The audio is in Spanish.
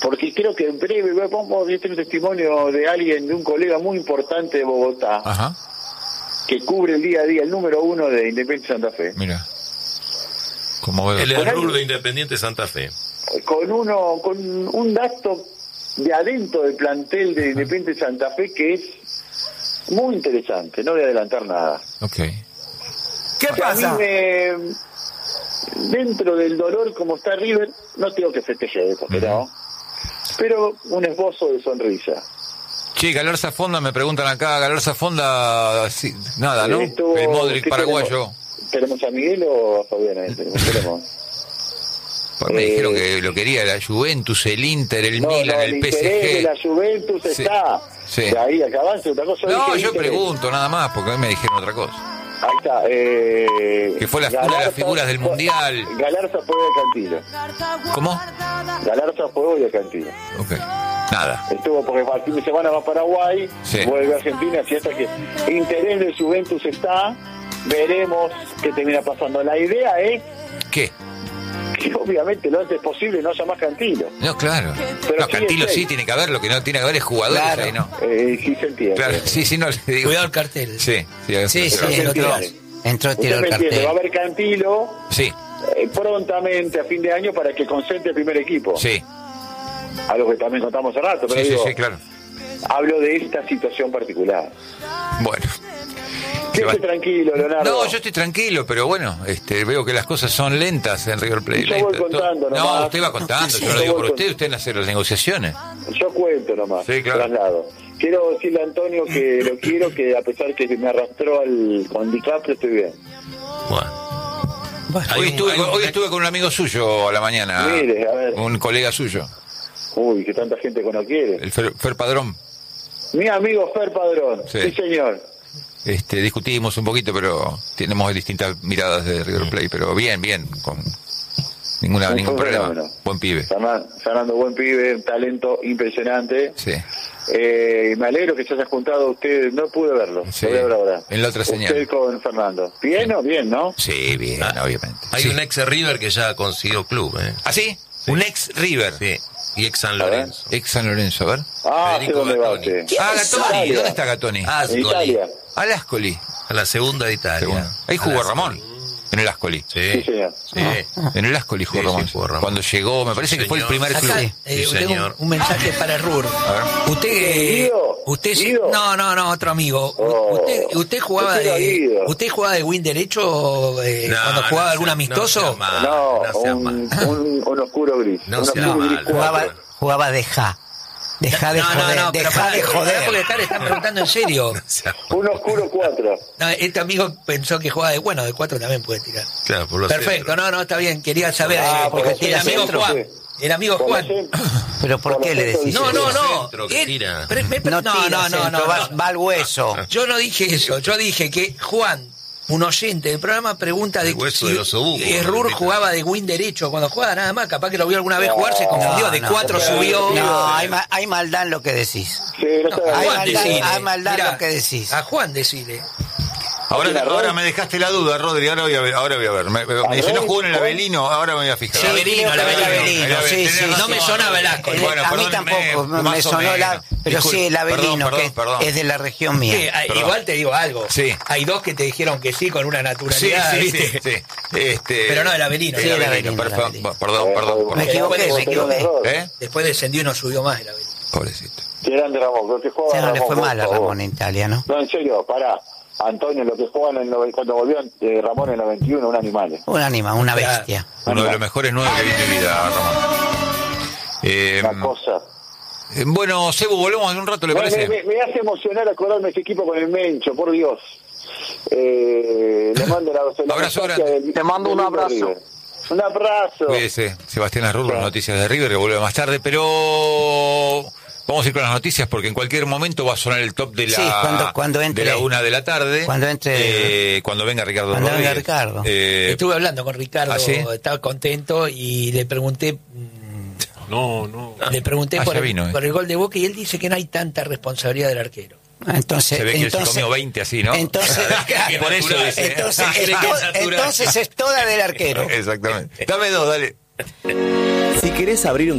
porque creo que en breve vamos a tener un testimonio de alguien, de un colega muy importante de Bogotá, Ajá. que cubre el día a día, el número 1 de Independiente Santa Fe. Mira. Como El error de Independiente Santa Fe. Con un dato de adentro del plantel de Independiente Santa Fe que es muy interesante, no voy a adelantar nada. Ok. ¿Qué O sea, pasa? a mí dentro del dolor como está River, no tengo que festejar eso, pero un esbozo de sonrisa. Che, Galarza Fonda, me preguntan acá, Galarza Fonda, sí, nada, ¿no? Estuvo- El Modric ¿qué paraguayo. ¿Tenemos a Miguel o a Fabián? Tenemos. Me dijeron que lo quería la Juventus, el Inter, el No, Milan, no, el interés de la PSG. Juventus Sí. está. Sí. De ahí a que avance otra cosa. No, dije yo interés. pregunto nada más, porque a mí me dijeron otra cosa. Ahí está. Que fue una de las figuras del Mundial. Galarza fue hoy a Cantilo. ¿Cómo? Galarza fue hoy a Cantilo. Ok. Nada. Estuvo porque el fin de semana va a Paraguay, Sí. vuelve a Argentina, así hasta que interés de Juventus está, veremos qué termina pasando. La idea es ¿Qué? que obviamente lo antes posible no haya más Cantilo. No, claro. Pero No, sí, Cantilo sí. sí tiene que haber, lo que no tiene que haber es jugadores Claro. ahí, ¿no? Sí se entiende. Claro, sí, no le digo. Cuidado el cartel. Sí, Sí, Usted me el otro. entiende. Entró, Usted tiró me el entiende, va a cartel. haber Cantilo Sí, prontamente a fin de año para que concentre el primer equipo. sí. Algo que también contamos hace rato, pero Sí, digo, sí, claro. hablo de esta situación particular. Bueno. Quédese tranquilo, Leonardo. No, yo estoy tranquilo, pero bueno, veo que las cosas son lentas en River Plate. Yo voy contando No, nomás. usted va contando, yo Yo lo digo voy por usted hace las negociaciones. Yo cuento nomás, Sí, claro. traslado. Quiero decirle a Antonio que lo quiero, que a pesar que me arrastró con DiCaprio, estoy bien. Bueno. Hoy estuve con un amigo suyo a la mañana, Mire, a ver. un colega suyo, Uy, que tanta gente que no quiere. el Fer Padrón. Mi amigo Fer Padrón, Sí. sí señor. Discutimos un poquito, pero tenemos distintas miradas de River Plate, pero bien, con ningún problema. Fenómeno. Buen pibe. Fernando, buen pibe, un talento impresionante. Sí. Me alegro que se haya juntado usted, no pude verlo, Sí, lo voy a ver ahora. en la otra señal. Usted con Fernando. ¿Bien o bien, no? Sí, bien, obviamente. Hay Sí. un ex River que ya consiguió club, ¿eh? ¿Ah, sí? Un ex River. Sí. Y ex San A ver. Lorenzo. Ex San Lorenzo, a ver. Ah, sé Federico dónde va Gattoni. usted. Ah, Gattoni. Italia. ¿Dónde está Gattoni? En Ascoli. Italia. Al Ascoli. A la segunda de Italia. Según. Ahí jugó A la Ramón. segunda. En el Ascoli. Sí, Sí. señor. Sí. En el Ascoli jugó Sí, sí, Ramón. jugó Ramón. Cuando llegó, me parece Sí, que fue el señor. primer club. Acá Sí, tengo señor. un mensaje para Rur. Guido, Usted Guido. no, otro amigo. Oh, Usted jugaba yo quiero a Guido. usted jugaba de win derecho No, cuando jugaba no algún sea- amistoso. No sea mal, No, no sea mal. un oscuro gris. No un sea oscuro mal. gris cuatro. Jugaba de ja. Deja de joder, pero deja pará, de joder. Ah, Porque acá le están preguntando en serio. No sea mal. Un oscuro 4. No, este amigo pensó que jugaba de 4 también puede tirar. Claro, por los Perfecto, centros. no, está bien, quería saber. porque El tira amigo centro, Juan. sí. El amigo Juan. ¿Pero por qué le decís No, eso? Centro que tira. No tira centro, va al hueso. Yo no dije eso, yo dije que Juan, un oyente del programa, pregunta de El hueso del osobuco, Rur ¿no? jugaba de win derecho cuando jugaba nada más, capaz que lo vio alguna vez jugar, se confundió, de 4 subió. No, hay maldad en lo que decís. Sí, no No, está a Hay Juan maldad- decile. hay maldad en Mirá, lo que decís. A Juan decile. Ahora me dejaste la duda, Rodri, ahora voy a ver. Me dice, no jugó en el Avelino, ahora me voy a fijar. Sí, Avelino, creo que el era Avelino, Avelino, sí, Tenés sí. razón. No me suena Velasco. Bueno, A mí perdónenme, tampoco más me o sonó menos. pero sí el Avelino, Perdón. que es de la región mía. Sí, Perdón. igual te digo algo. Sí. Hay dos que te dijeron que sí con una Sí, naturalidad, ¿viste? sí. Pero no, el Avelino. Sí, el el Avelino. Avelino. Perdón. Me equivoqué. ¿Eh? Después descendió y no subió más el Avelino. Pobrecito. Qué grande Ramón, lo que juega O sea, no le Ramón, fue por mal a favor. Ramón en Italia, ¿no? No, en serio, pará. Antonio, lo que juegan cuando volvió Ramón en el 91, un animal. Un animal, una bestia. Uno de los mejores 9 que vi en mi vida, Una Ramón. cosa. Bueno, Sebu, volvemos en un rato, ¿le parece? Me hace emocionar acordarme de ese equipo con el Mencho, por Dios. Le mando la Abrazo nostalgia grande. Te mando un abrazo. River. Un abrazo. Cuídese, Sebastián Arrur, las noticias de River, que vuelve más tarde, pero vamos a ir con las noticias porque en cualquier momento va a sonar el top de la, Sí, cuando entre- de la 1 de la tarde. cuando entre- cuando venga Ricardo cuando venga Rodríguez. Ricardo. Estuve hablando con Ricardo, ¿Ah, sí? estaba contento y le pregunté No. por, ya vino, por el gol de Boca y él dice que no hay tanta responsabilidad del arquero. Entonces, Se ve que él se comió 20 así, ¿no? Entonces, Y por eso dice. entonces es toda del arquero. Exactamente. Dame dos, dale. Si querés abrir un